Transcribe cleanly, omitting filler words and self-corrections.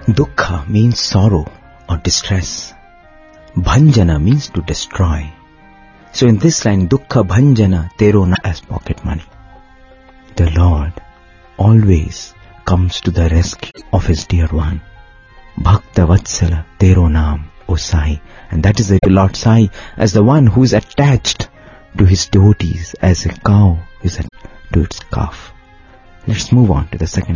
Dukkha means sorrow or distress. Bhanjana means to destroy. So in this line, Dukkha Bhanjana Tero Na as pocket money. The Lord always comes to the rescue of his dear one. Bhakta Vatsala Tero Naam, O Sai. And that is the Lord Sai as the one who is attached to his devotees as a cow is attached to its calf. Let's move on to the second.